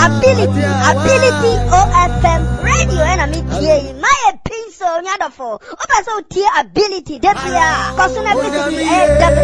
ability OFM radio and I mean my pin so nyadofo. Opa so tie ability debia. Cause na ability